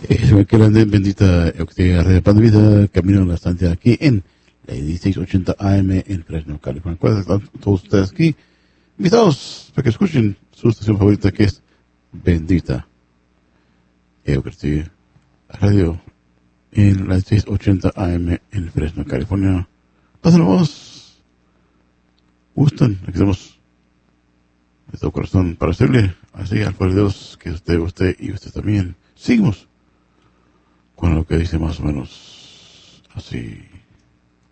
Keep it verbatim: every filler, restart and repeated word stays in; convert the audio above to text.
Es una grande bendita Euctea Radio Pan de Vida, camino bastante aquí en la dieciséis ochenta A M en Fresno, California. ¿Cuáles están todos ustedes aquí? Invitados para que escuchen su estación favorita, que es Bendita Euctea Radio en la dieciséis ochenta A M en Fresno, California. Pásenlo vos. Gustan, aquí estamos de todo corazón para hacerle así al Padre Dios, que usted, usted y usted también. Seguimos con lo que dice más o menos así.